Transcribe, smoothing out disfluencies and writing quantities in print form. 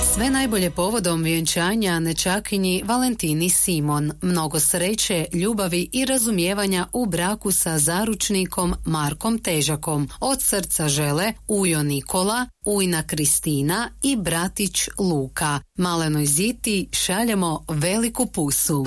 Sve najbolje povodom vjenčanja nečakinji Valentini Simon. Mnogo sreće, ljubavi i razumijevanja u braku sa zaručnikom Markom Težakom. Od srca žele ujo Nikola, ujna Kristina i bratić Luka. Malenoj Ziti šaljemo veliku pusu.